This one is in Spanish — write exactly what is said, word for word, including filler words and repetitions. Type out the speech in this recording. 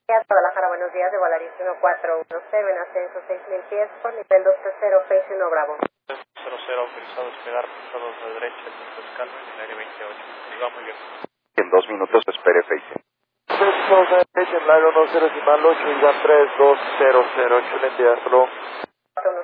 Guadalajara, buenos días, de Volaris uno cuatro uno seis, ascenso seis mil pies, por nivel dos tres cero, Face uno Bravo. cero cero, autorizado a despegar, pasados de derecha, el centro de escala, en el área veintiocho. Diga muy bien. En dos minutos espere Face. Pasados de derecha, en el área uno cero, decimal ocho, igual tres dos cero cero, excelente, hasta luego.